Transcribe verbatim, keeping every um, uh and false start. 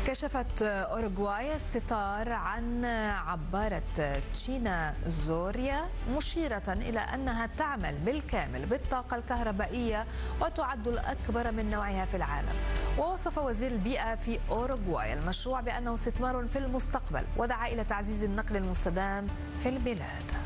كشفت أوروغواي الستار عن عبارة تشينا زوريا مشيرة إلى أنها تعمل بالكامل بالطاقة الكهربائية وتعد الأكبر من نوعها في العالم. ووصف وزير البيئة في أوروغواي المشروع بأنه استثمار في المستقبل ودعا إلى تعزيز النقل المستدام في البلاد.